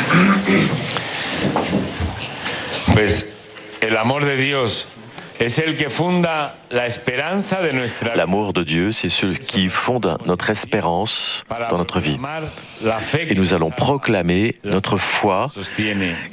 Pues el amor de Dios es el que funda la esperanza de nuestra vida. L'amour de Dieu, c'est ce qui fonde notre espérance dans notre vie. Et nous allons proclamer notre foi